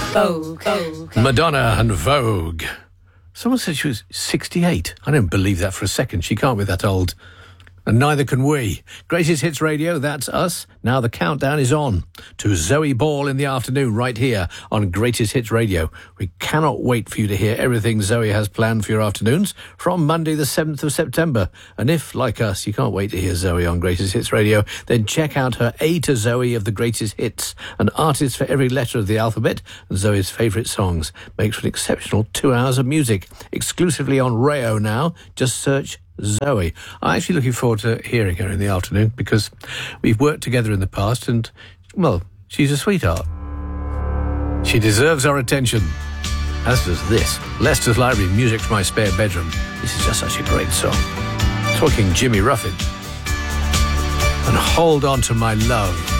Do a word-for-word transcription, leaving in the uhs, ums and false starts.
Vogue. Vogue. Madonna and Vogue. Someone said she was sixty-eight. I don't believe that for a second. She can't be that old. And neither can we. Greatest Hits Radio, that's us. Now the countdown is on to Zoe Ball in the afternoon right here on Greatest Hits Radio. We cannot wait for you to hear everything Zoe has planned for your afternoons from Monday the seventh of September. And if, like us, you can't wait to hear Zoe on Greatest Hits Radio, then check out her A to Zoe of the Greatest Hits, an artist for every letter of the alphabet, and Zoe's favourite songs. Makes for an exceptional two hours of music. Exclusively on Rayo now. Just search Zoe. I'm actually looking forward to hearing her in the afternoon because we've worked together in the past and, well, she's a sweetheart. She deserves our attention, as does this. Leicester's Library, Music from My Spare Bedroom. This is just such a great song. Talking Jimmy Ruffin. And Hold On to My Love.